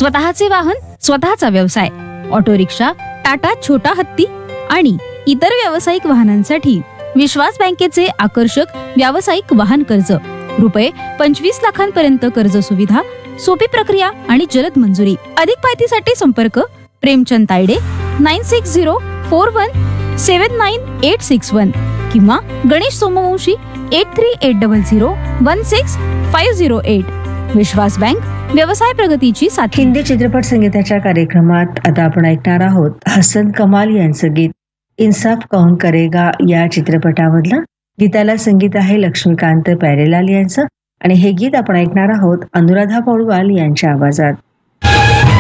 स्वतःचे वाहन, स्वतःचा व्यवसाय, ऑटो रिक्षा, टाटा छोटा हत्ती आणि इतर व्यावसायिक वाहनांसाठी विश्वास बँकेचे आकर्षक व्यावसायिक वाहन कर्ज, रुपये 25 लाखांपर्यंत कर्ज सुविधा, सोपी प्रक्रिया आणि जलद मंजुरी. अधिक माहितीसाठी संपर्क प्रेमचंद तायडे 9604179861 किंवा गणेश सोमवंशी 8380016508. विश्वास बँक, व्यवसाय प्रगतीची साथी. हिंदी चित्रपट संगीताच्या कार्यक्रमात आता आपण ऐकणार आहोत हसन कमाल यांचं गीत इन्साफ कौन करेगा या चित्रपटामधलं. गीताला संगीत आहे लक्ष्मीकांत प्यारेलाल यांचं आणि हे गीत आपण ऐकणार आहोत अनुराधा पौडवाल यांच्या आवाजात.